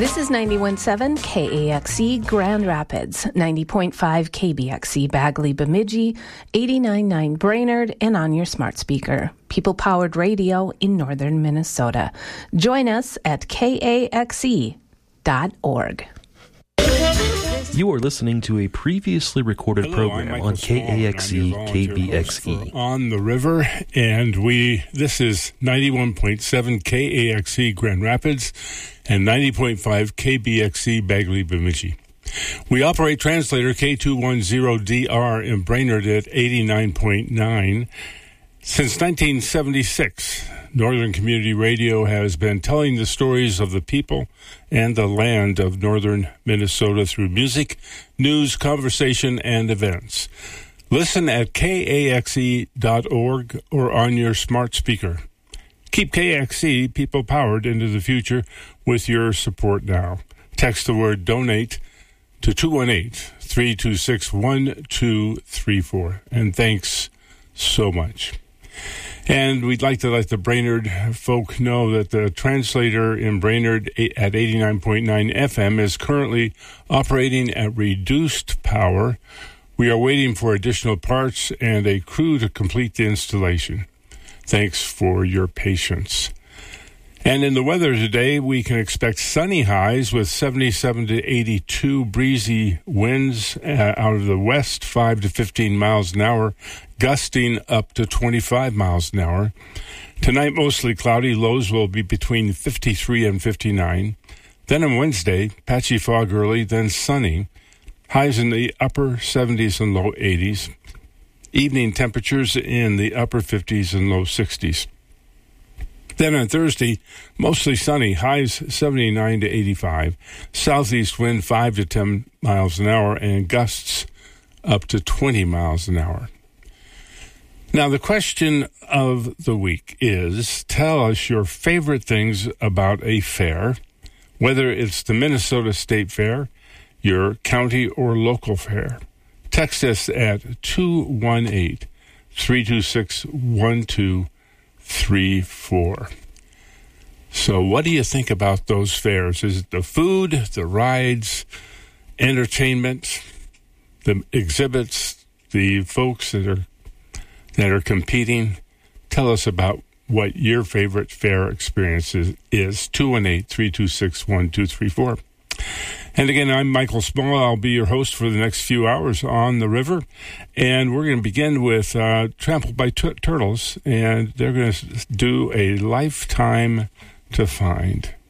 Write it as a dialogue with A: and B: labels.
A: This is 91.7 KAXE Grand Rapids, 90.5 KBXE Bagley Bemidji, 89.9 Brainerd, and on your smart speaker. People-powered radio in northern Minnesota. Join us at KAXE.org.
B: You are listening to a previously recorded program on KAXE KBXE.
C: On the River, and this is 91.7 KAXE Grand Rapids and 90.5 KBXE Bagley Bemidji. We operate translator K210DR in Brainerd at 89.9. Since 1976, Northern Community Radio has been telling the stories of the people and the land of northern Minnesota through music, news, conversation, and events. Listen at KAXE.org or on your smart speaker. Keep KAXE people-powered into the future with your support now. Text the word DONATE to 218-326-1234. And thanks so much. And we'd like to let the Brainerd folk know that the translator in Brainerd at 89.9 FM is currently operating at reduced power. We are waiting for additional parts and a crew to complete the installation. Thanks for your patience. And in the weather today, we can expect sunny highs with 77 to 82, breezy winds out of the west, 5 to 15 miles an hour, gusting up to 25 miles an hour. Tonight, mostly cloudy. Lows will be between 53 and 59. Then on Wednesday, patchy fog early, then sunny. Highs in the upper 70s and low 80s. Evening temperatures in the upper 50s and low 60s. Then on Thursday, mostly sunny, highs 79 to 85, southeast wind 5 to 10 miles an hour, and gusts up to 20 miles an hour. Now, the question of the week is, tell us your favorite things about a fair, whether it's the Minnesota State Fair, your county or local fair. Text us at 218-326-1234. So what do you think about those fairs? Is it the food, the rides, entertainment, the exhibits, the folks that are competing? Tell us about what your favorite fair experience is. 218-326-1234. And again, I'm Michael Small. I'll be your host for the next few hours on the river. And we're going to begin with Trampled by Turtles. And they're going to do A Lifetime to Find.